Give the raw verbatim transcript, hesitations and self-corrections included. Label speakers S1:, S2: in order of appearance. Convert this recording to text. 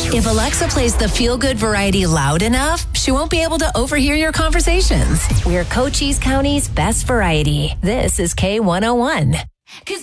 S1: If Alexa plays the feel-good variety loud enough, she won't be able to overhear your conversations. We're Cochise County's best variety. This is K one oh one.